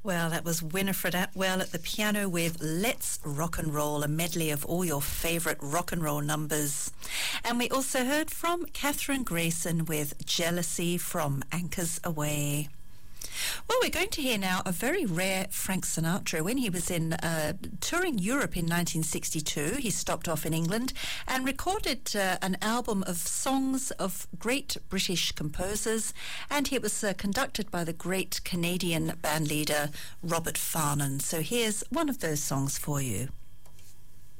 Well, that was Winifred Atwell at the piano with Let's Rock and Roll, a medley of all your favourite rock and roll numbers. And we also heard from Catherine Grayson with Jealousy from Anchors Away. Well, we're going to hear now a very rare Frank Sinatra. When he was touring Europe in 1962, he stopped off in England and recorded an album of songs of great British composers, and he was conducted by the great Canadian bandleader Robert Farnon. So here's one of those songs for you.